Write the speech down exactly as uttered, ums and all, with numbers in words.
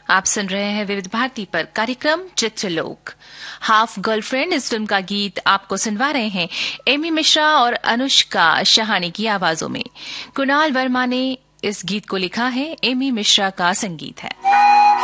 आप सुन रहे हैं विविध भारती पर कार्यक्रम चित्रलोक। हाफ गर्लफ्रेंड इस फिल्म का गीत आपको सुनवा रहे हैं एमी मिश्रा और अनुष्का शहानी की आवाजों में। कुणाल वर्मा ने इस गीत को लिखा है, एमी मिश्रा का संगीत है।